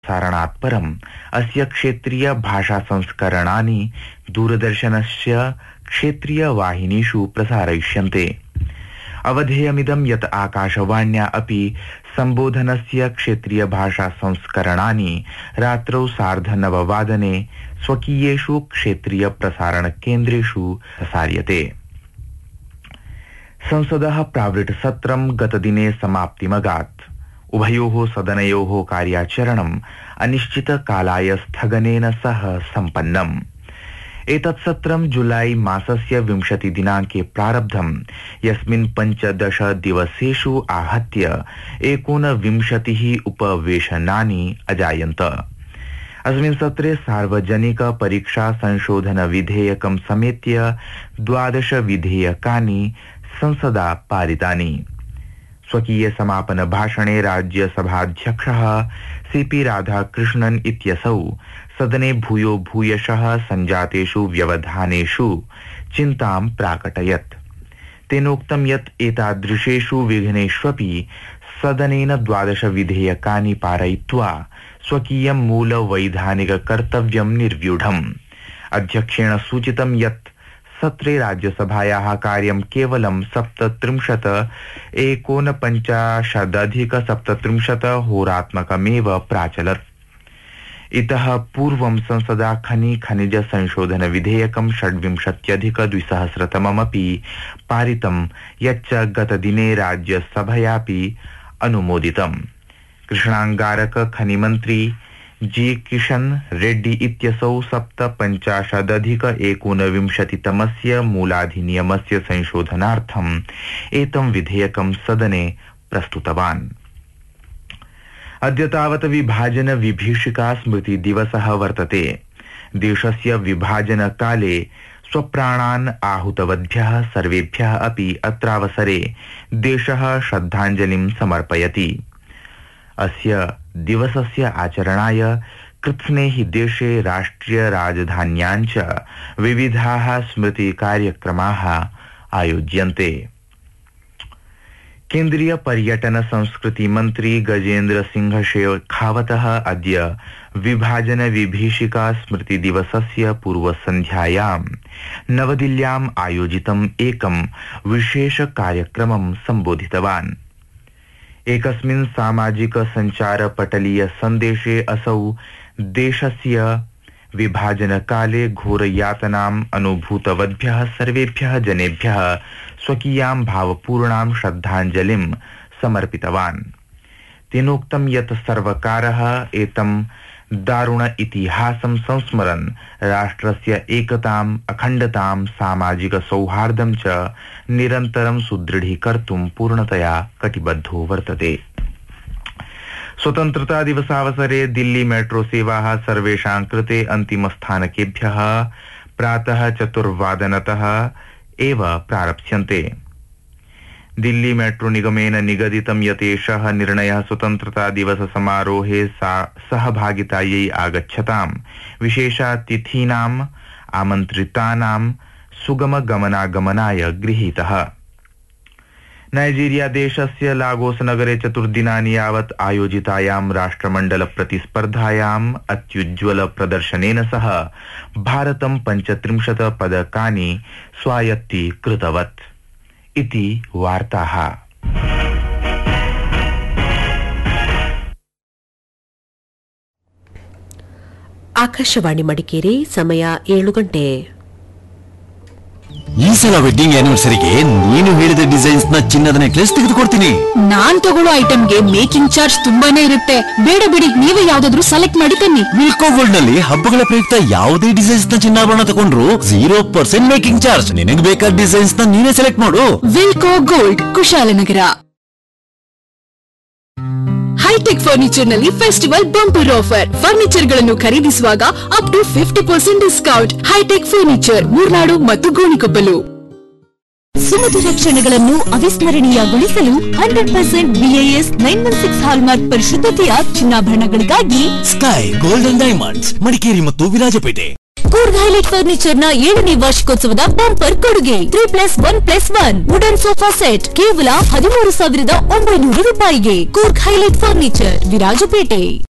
प्रसारणात् परम् अस्य क्षेत्रीय भाषा संस्करणानि दूरदर्शनस्य क्षेत्रीय वाहिनीषु प्रसारयिष्यन्ते। अवधेयमिदं यत् आकाशवाण्या अपि सम्बोधनस्य क्षेत्रीय भाषा संस्करणानि रात्रौ 9:30 स्वकीयेषु क्षेत्रीय प्रसारण केन्द्रेषु प्रसार्यते। संसदः प्रावृट् सत्रं गतदिने समाप्तिमगात्। उभयोः सदनयोः कार्याचरणम् अनिश्चितकालाय स्थगनेन सह सम्पन्नम्। एतत् सत्रं जुलाई मासस्य 20 दिनाङ्के प्रारब्धम्, यस्मिन् 15 दिवसेषु आहत्य 29 उपवेशनानि अजायन्त। अस्मिन् सत्रे सार्वजनिक परीक्षा संशोधन विधेयकं समेत्य 12 विधेयकानि संसदा पारितानि। स्वकीय समापन भाषणे राज्यसभाध्यक्षः सीपी राधाकृष्णन् इत्यसौ सदने भूयो भूयशः सञ्जातेषु व्यवधानेषु चिन्तां प्राकटयत्। तेनोक्तं यत् एतादृशेषु विघ्नेष्वपि सदनेन 12 विधेयकानि पारयित्वा स्वकीयं मूलवैधानिक कर्तव्यं निर्व्यूढम्। अध्यक्षेण सूचितं यत् सत्रे राज्यसभायाः कार्यं केवलं 49:37 होरात्मकमेव प्राचलत्। इतः पूर्वं संसदा खनिज संशोधन विधेयकं 26+2000 पारितं, यच्च गतदिने राज्यसभयापि अनुमोदितम्। कृष्णांगारक खनिमन्त्री जी किशन रेड्डी इत्यसौ 57+19 मूलाधिनियमस्य संशोधनार्थम् एतं विधेयकं सदने प्रस्तुतवान्। अद्य तावत् विभाजन विभीषिका स्मृति दिवसः वर्तते। देशस्य विभाजन काले स्वप्राणान् आहूतवद्भ्यः सर्वेभ्यः अपि अत्रावसरे देशः श्रद्धाञ्जलिं समर्पयति। अस्य दिवसस्य आचरणाय कृत्स्ने हि देशे राष्ट्रिय राजधान्यां च विविधाः स्मृति कार्यक्रमाः आयोज्यन्ते। केन्द्रीय पर्यटन संस्कृति मन्त्री गजेन्द्र सिंह शेखावतः अद्य विभाजन विभीषिका स्मृति दिवसस्य पूर्वसन्ध्यायां नवदिल्ल्याम् आयोजितम् एकं विशेष कार्यक्रमं सम्बोधितवान्। एकस्मिन् सामाजिक संचार पटलीय सन्देशे असौ देशस्य विभाजन काले घोर यातनाम् अनुभूतवद्भ्यः सर्वेभ्यः जनेभ्यः स्वकीयां भावपूर्णां श्रद्धाञ्जलिं समर्पितवान्। तेनोक्तं यत् सर्वकारः एतं दारुण इतिहासं संस्मरन् राष्ट्रस्य एकताम् अखण्डतां सामाजिक सौहार्दं च निरन्तरं सुदृढीकर्तुं पूर्णतया कटिबद्धो वर्तते। स्वतन्त्रता दिवसावसरे दिल्ली मेट्रो सेवाः सर्वेषां कृते अन्तिमस्थानकेभ्यः प्रातः 4:00 एव प्रारप्स्यन्ते। दिल्ली मेट्रो निगमेन निगदितं यत् एषः निर्णयः स्वतन्त्रता दिवस समारोहे सहभागितायै आगच्छतां विशेषातिथीनाम् आमन्त्रितानां सुगम गमनागमनाय गृहीतः। नाइजीरिया देशस्य लागोस नगरे 4 दिनानि यावत् आयोजितायां राष्ट्रमण्डल प्रतिस्पर्धायाम् अत्युज्ज्वल प्रदर्शनेन सह भारतं 35 पदकानि स्वायत्तीकृतवत् इति वार्ताः। ಆಕಾಶವಾಣಿ ಮಡಿಕೇರಿ ಸಮಯ 7 ಗಂಟೆ. ಈ ಸಲ ವೆಡ್ಡಿಂಗ್ ಆನಿವರ್ಸರಿಗೆ ನೀನು ಹೇಳಿದ ಡಿಸೈನ್ಸ್ ನ ಚಿನ್ನದ ನೆಕ್ಲೆಸ್ ತೆಗೆದುಕೊಡ್ತೀನಿ. ನಾನ್ ತಗೊಳ್ಳೋ ಐಟಮ್ಗೆ ಮೇಕಿಂಗ್ ಚಾರ್ಜ್ ತುಂಬಾನೇ ಇರುತ್ತೆ. ಬೇಡ ಬಿಡಿ, ನೀವೇ ಯಾವ್ದಾದ್ರು ಸೆಲೆಕ್ಟ್ ಮಾಡಿ ತನ್ನಿ. ವಿಲ್ಕೋ ಗೋಲ್ಡ್ ನಲ್ಲಿ ಹಬ್ಬಗಳ ಪ್ರಯುಕ್ತ ಯಾವುದೇ ಡಿಸೈನ್ಸ್ ನ ಚಿನ್ನಾಭರಣ ತಗೊಂಡ್ರು 0% ಮೇಕಿಂಗ್ ಚಾರ್ಜ್. ನಿನಗೆ ಬೇಕಾದ ಡಿಸೈನ್ಸ್ ನ ನೀನೇ ಸೆಲೆಕ್ಟ್ ಮಾಡು. ವಿಲ್ಕೋ ಗೋಲ್ಡ್, ಕುಶಾಲನಗರ. ಹೈಟೆಕ್ ಫರ್ನಿಚರ್ ನಲ್ಲಿ ಫೆಸ್ಟಿವಲ್ ಬಂಪರ್ ಆಫರ್. ಫರ್ನಿಚರ್ ಗಳನ್ನು ಖರೀದಿಸುವಾಗ up to 50% discount. High tech furniture, Murnad ಮತ್ತು ಗೋಣಿಕೊಪ್ಪಲು. ಸುಮಧುರ ಕ್ಷಣಗಳನ್ನು ಅವಿಸ್ಮರಣೀಯಗೊಳಿಸಲು 100% BIS 916 hallmark ಪರಿಶುದ್ಧತೆಯ ಚಿನ್ನಾಭರಣಗಳಿಗಾಗಿ sky golden diamonds, Madikeri ಮತ್ತು ವಿರಾಜಪೇಟೆ. ಕೂರ್ಗ್ ಹೈಲೈಟ್ ಫರ್ನಿಚರ್ ನ 7ನೇ ವಾರ್ಷಿಕೋತ್ಸವದ ಬಂಪರ್ ಕೊಡುಗೆ 3+1+1 ವುಡನ್ ಸೋಫಾ ಸೆಟ್ ಕೇವಲ 13,900 ರೂಪಾಯಿಗೆ. Coorg highlight furniture, Virajpet.